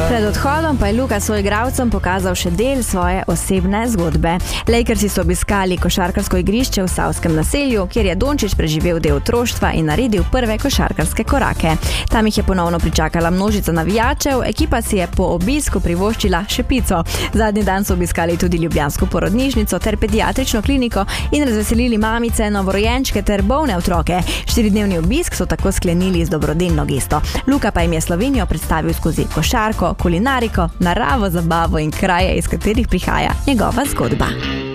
Pred odhodom pa je Luka soigralcem pokazal še del svoje osebne zgodbe. Lakersi so obiskali košarkarsko igrišče v Savskem naselju, kjer je Dončić preživel del otroštva in naredil prve košarkarske korake. Tam jih je ponovno pričakala množica navijačev, ekipa si je po obisku privoščila še pico. Zadnji dan so obiskali tudi ljubljansko porodnišnico ter pediatrično kliniko in razveselili mamice, novorojenčke ter bolne otroke. 4-dnevni obisk so tako sklenili z dobrodelno gesto. Luka pa jim je Slovenijo predstavil skozi košarko, kulinariko, naravo, zabavo in kraje, iz katerih prihaja njegova zgodba.